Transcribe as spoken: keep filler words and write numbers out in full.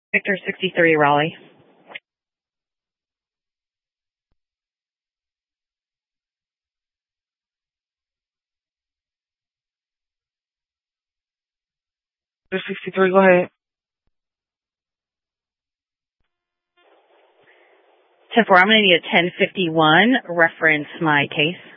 Victor sixty-three, Raleigh. Victor sixty-three, go ahead. ten four, I'm going to need a ten fifty-one. Reference my case.